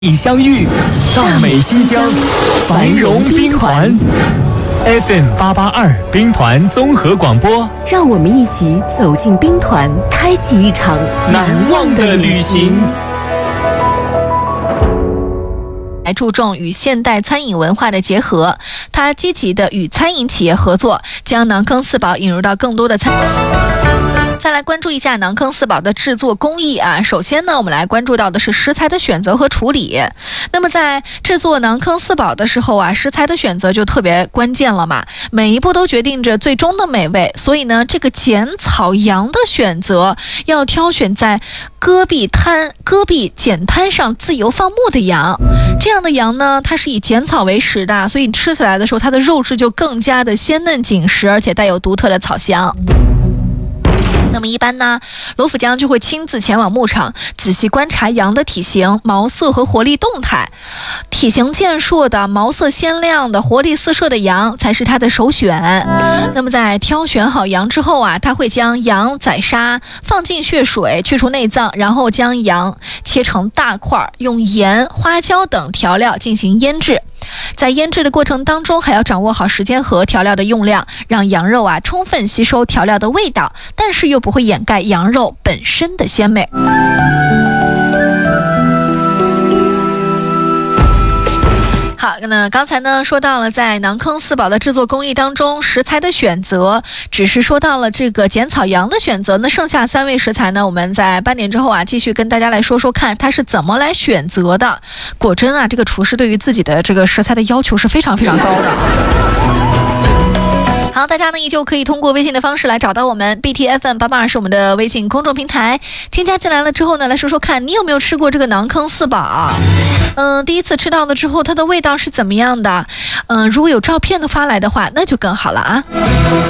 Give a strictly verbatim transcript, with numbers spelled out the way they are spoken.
已相遇，大美新疆，繁荣兵团 F M 八八二兵团综合广播， 让我们一起走进兵团，开启一场难忘的旅行。 来注重与现代餐饮文化的结合，它积极的与餐饮企业合作，将馕坑四宝引入到更多的餐。再来关注一下馕坑四宝的制作工艺啊。首先呢，我们来关注到的是食材的选择和处理。那么在制作馕坑四宝的时候啊，食材的选择就特别关键了嘛，每一步都决定着最终的美味。所以呢，这个剪草羊的选择要挑选在戈壁滩、戈壁碱滩上自由放牧的羊。这样的羊呢，它是以剪草为食的，所以吃起来的时候，它的肉质就更加的鲜嫩紧实，而且带有独特的草香。那么一般呢，罗府江就会亲自前往牧场，仔细观察羊的体型、毛色和活力动态。体型健硕的、毛色鲜亮的、活力四射的羊才是他的首选。那么在挑选好羊之后啊，他会将羊宰杀，放进血水，去除内脏，然后将羊切成大块，用盐、花椒等调料进行腌制。在腌制的过程当中，还要掌握好时间和调料的用量，让羊肉啊充分吸收调料的味道，但是又不会掩盖羊肉本身的鲜美。好，那刚才呢说到了在馕坑四宝的制作工艺当中，食材的选择只是说到了这个剪草羊的选择，那剩下三位食材呢，我们在半点之后啊继续跟大家来说说看他是怎么来选择的。果真啊，这个厨师对于自己的这个食材的要求是非常非常高的。好，大家呢依旧可以通过微信的方式来找到我们 B T F M 八八二是我们的微信公众平台，添加进来了之后呢，来说说看你有没有吃过这个馕坑四宝。嗯、呃，第一次吃到了之后，它的味道是怎么样的？嗯、呃，如果有照片的发来的话，那就更好了啊。